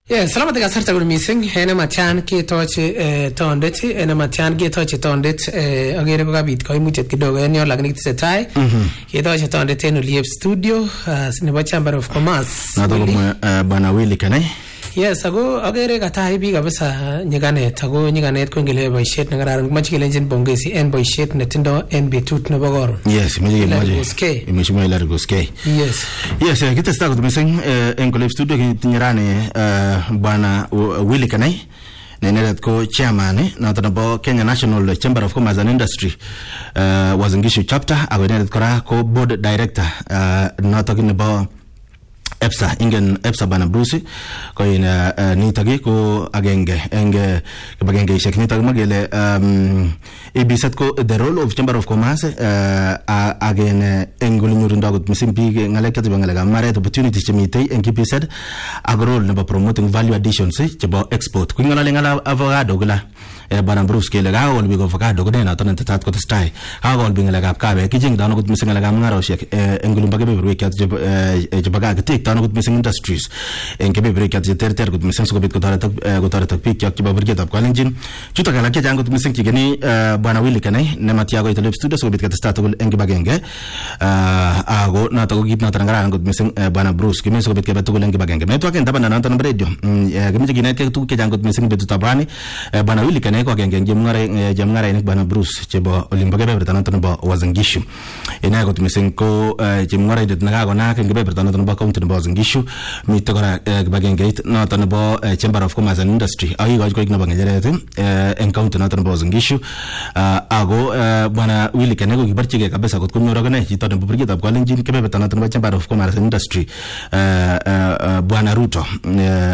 Yes, salamat kasarta gud missing ene matian ke toche tondet ene matian ke toche tondet agere ko kabit koimutyet kidogo en yon lakini tesetai ke toche tondet en Oliep studio nebo Chamber of Commerce nato bwana Willy Kanai. Yes, ago agere katai bi kabisa nyikanet ago nyikanet ko ngele boishet ngararan kumache kelenjin bongezi en boishet netindo en betut nebo koron. Yes, imejima ila rugoske. Yes, kitesta ko missing en Oliep studio kinyirane bwana Willy Kanai nenet ko chairman nato nebo Kenya National Chamber of Commerce and Industry Uasin Gishu chapter ago nenet kora ko board director nato nebo EPSA ingen EPSA bana Bruce ko ina nitagi ko agenge enge kibagenge ishek nitagi magele ibisat ko the role of Chamber of Commerce again engul nyurundo ko misimpi ngalek kati bangala market opportunities chemite engibisat agrol nebo promoting value additions chebo export ku ngala avocado gula bana Bruce kele ga wol bi ko avocado ko na tan tat ko testai ha wol bi ngala gap kabe kijing dano ko misingala ga ngaro shek engul mbage be week chebo tik tano gut missing industries en kebe break at ter gut missing so bit ko tara pik yak ba burget ab kalenjin chuta kala ke jangut missing kigeni bwana Willy Kanai ne matia go Oliep studio so bit ka start gol en bagenge ago na to git na tarangara gut missing bwana Bruce kimi so bit ke batugol en bagenge me to ken tabana na tan radio kimi gine ke tu ke jangut missing bit tabani bwana Willy Kanai ko genge jamngare ni bwana Bruce chebo Olimpage be tan tan ba Uasin Gishu ina gut missing ko jamngare det na go na ken be tan tan ba county Uasin Gishu mito kora bagengate noto nebo Chamber of Commerce and Industry ayi ko igno bangerete encounter noto nebo Uasin Gishu ago bwana Willy Kanai ko gibarchige kabisa kot kunyoro gane chito nebo burget ab kalenjin kebebe noto nebo Chamber of Commerce and Industry bwana Ruto